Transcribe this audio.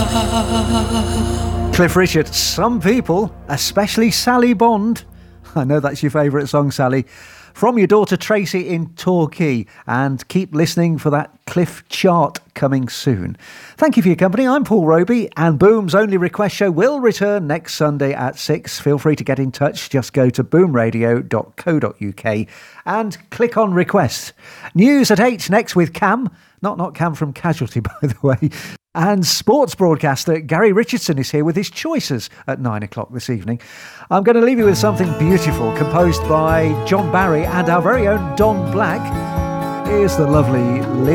Cliff Richard, some people, especially Sally Bond. I know that's your favourite song, Sally. From your daughter Tracy in Torquay. And keep listening for that Cliff chart coming soon. Thank you for your company. I'm Paul Roby, and Boom's Only Request Show will return next Sunday at 6. Feel free to get in touch. Just go to boomradio.co.uk and click on request. News at 8 next with Cam. Not Cam from Casualty, by the way. And sports broadcaster Gary Richardson is here with his choices at 9 o'clock this evening. I'm going to leave you with something beautiful composed by John Barry and our very own Don Black. Here's the lovely Lynn